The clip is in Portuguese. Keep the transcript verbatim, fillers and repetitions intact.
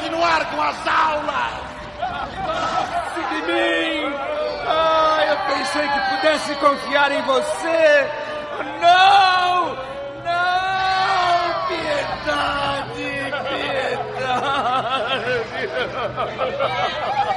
continuar com as aulas. De mim! Ah, eu pensei que pudesse confiar em você! Não! Não! Piedade! Piedade!